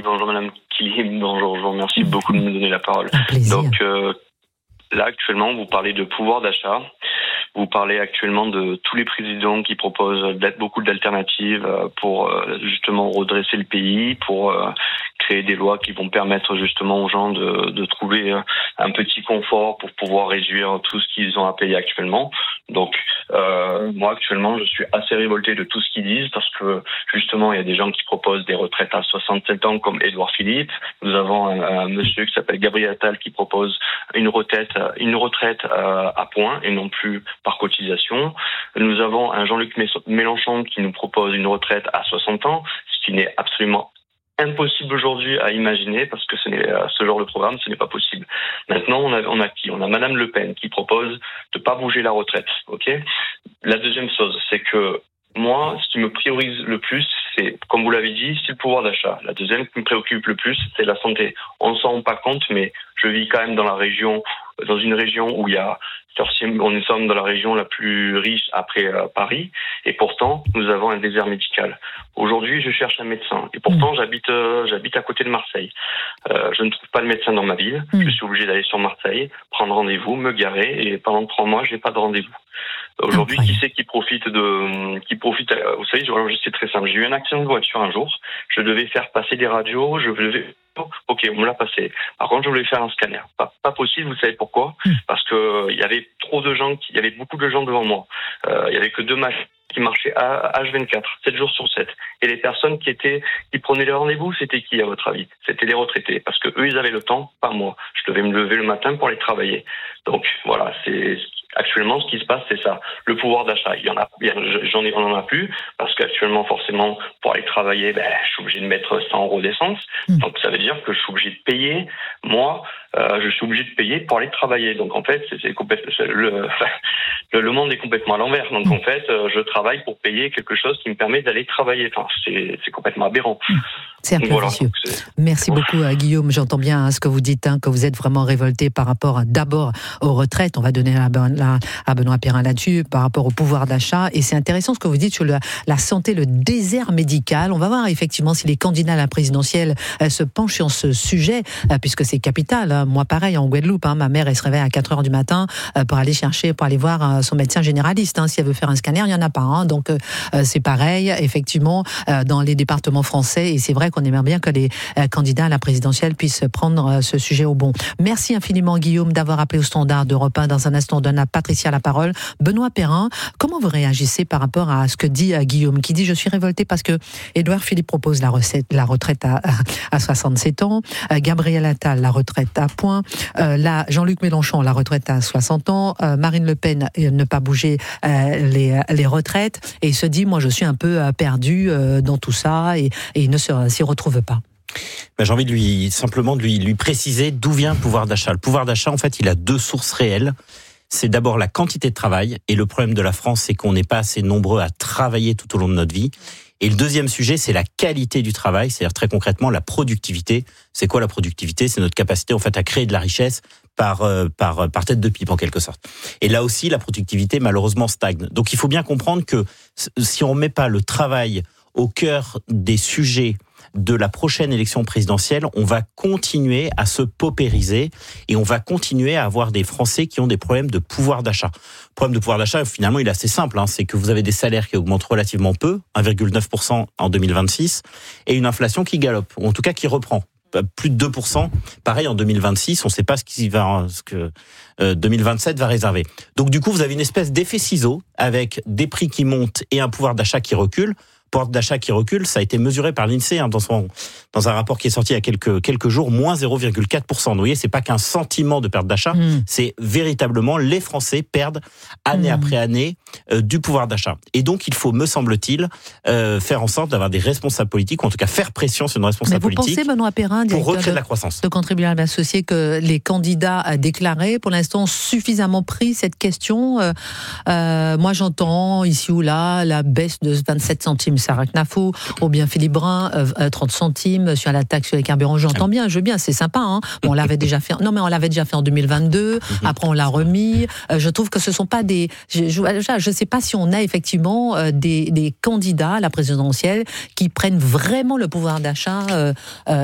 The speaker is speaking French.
bonjour Madame Kilim, bonjour, je vous remercie beaucoup de me donner la parole. Donc là actuellement vous parlez de pouvoir d'achat, vous parlez actuellement de tous les présidents qui proposent beaucoup d'alternatives pour justement redresser le pays, pour créer des lois qui vont permettre justement aux gens de trouver un petit confort pour pouvoir réduire tout ce qu'ils ont à payer actuellement. Donc moi actuellement je suis assez révolté de tout ce qu'ils disent parce que justement il y a des gens qui proposent des retraites à 67 ans comme Édouard Philippe. Nous avons un monsieur qui s'appelle Gabriel Attal qui propose une retraite à points et non plus par cotisation. Nous avons un Jean-Luc Mélenchon qui nous propose une retraite à 60 ans, ce qui n'est absolument impossible aujourd'hui à imaginer parce que ce genre de programme, ce n'est pas possible. Maintenant, on a qui ? On a Madame Le Pen qui propose de pas bouger la retraite. Ok ? La deuxième chose, c'est que moi, ce qui me priorise le plus, c'est, comme vous l'avez dit, c'est le pouvoir d'achat. La deuxième qui me préoccupe le plus, c'est la santé. On ne s'en rend pas compte, mais je vis quand même dans une région où il y a, nous sommes dans la région la plus riche après Paris, et pourtant, nous avons un désert médical. Aujourd'hui, je cherche un médecin, et pourtant, j'habite à côté de Marseille. Je ne trouve pas de médecin dans ma ville. Je suis obligé d'aller sur Marseille, prendre rendez-vous, me garer, et pendant 3 mois, j'ai pas de rendez-vous. Aujourd'hui, qui c'est qui profite vous savez, c'est très simple. J'ai eu un accident de voiture un jour. Je devais faire passer des radios. Ok, on me l'a passé. Par contre, je voulais faire un scanner. Pas possible, vous savez pourquoi ? Parce que il y avait il y avait beaucoup de gens devant moi. Il y avait que 2 machines qui marchaient à H24, 7 jours sur 7. Et les personnes qui prenaient les rendez-vous, c'était qui à votre avis ? C'était les retraités. Parce que eux, ils avaient le temps, pas moi. Je devais me lever le matin pour aller travailler. Donc, voilà, actuellement, ce qui se passe, c'est ça. Le pouvoir d'achat, on en a plus, parce qu'actuellement, forcément, pour aller travailler, je suis obligé de mettre 100 € d'essence. Donc, ça veut dire que je suis obligé de payer. Moi, je suis obligé de payer pour aller travailler. Donc, en fait, le monde est complètement à l'envers. Donc, en fait, je travaille pour payer quelque chose qui me permet d'aller travailler. Enfin, c'est complètement aberrant. C'est un peu vicieux. Merci beaucoup, Guillaume. J'entends bien ce que vous dites, que vous êtes vraiment révolté par rapport d'abord aux retraites. On va donner à Benoît Périn là-dessus, par rapport au pouvoir d'achat. Et c'est intéressant ce que vous dites sur la santé, le désert médical. On va voir effectivement si les candidats à la présidentielle se penchent sur ce sujet, puisque c'est capital. Moi, pareil, en Guadeloupe, ma mère, elle se réveille à 4h du matin pour aller voir son médecin généraliste. Si elle veut faire un scanner, il n'y en a pas. Donc, c'est pareil, effectivement, dans les départements français. Et c'est vrai qu'on aimerait bien que les candidats à la présidentielle puissent prendre ce sujet au bon. Merci infiniment, Guillaume, d'avoir appelé au standard d'Europe 1. Dans un instant, on donne à Patricia la parole. Benoît Périn, comment vous réagissez par rapport à ce que dit Guillaume, qui dit « Je suis révolté parce que Édouard Philippe propose la retraite à 67 ans, Gabriel Attal, la retraite à points, Jean-Luc Mélenchon, la retraite à 60 ans, Marine Le Pen, ne pas bouger les retraites, et il se dit « Moi, je suis un peu perdu dans tout ça », et il ne s'y retrouve pas. J'ai envie de lui préciser d'où vient le pouvoir d'achat. Le pouvoir d'achat, en fait, il a 2 sources réelles. C'est d'abord la quantité de travail, et le problème de la France, c'est qu'on n'est pas assez nombreux à travailler tout au long de notre vie. Et le deuxième sujet, c'est la qualité du travail, c'est-à-dire très concrètement la productivité. C'est quoi la productivité ? C'est notre capacité en fait à créer de la richesse par tête de pipe en quelque sorte. Et là aussi, la productivité malheureusement stagne. Donc il faut bien comprendre que si on ne met pas le travail au cœur des sujets de la prochaine élection présidentielle, on va continuer à se paupériser et on va continuer à avoir des Français qui ont des problèmes de pouvoir d'achat. Le problème de pouvoir d'achat, finalement, il est assez simple. C'est que vous avez des salaires qui augmentent relativement peu, 1,9% en 2026, et une inflation qui galope, ou en tout cas qui reprend. Plus de 2%. Pareil, en 2026, on ne sait pas ce que 2027 va réserver. Donc du coup, vous avez une espèce d'effet ciseau avec des prix qui montent et un pouvoir d'achat qui recule. Pouvoir d'achat qui recule, ça a été mesuré par l'INSEE dans un rapport qui est sorti il y a quelques jours, moins 0,4%. Vous voyez, c'est pas qu'un sentiment de perte d'achat, c'est véritablement les Français perdent année après année du pouvoir d'achat. Et donc, il faut, me semble-t-il, faire en sorte d'avoir des responsables politiques, ou en tout cas faire pression sur nos responsables politiques. Mais vous pensez, Benoît Périn, pour recréer de la croissance, de contribuables associés, que les candidats déclarés, pour l'instant, ont suffisamment pris cette question moi, j'entends ici ou là la baisse de 27 centimes Sarah Knafou, ou bien Philippe Brun, 30 centimes sur la taxe sur les carburants. J'entends bien, je veux bien, c'est sympa. Bon, on l'avait déjà fait. Non, mais on l'avait déjà fait en 2022. Après, on l'a remis. Je trouve que ce sont pas des. Je sais pas si on a effectivement des candidats à la présidentielle qui prennent vraiment le pouvoir d'achat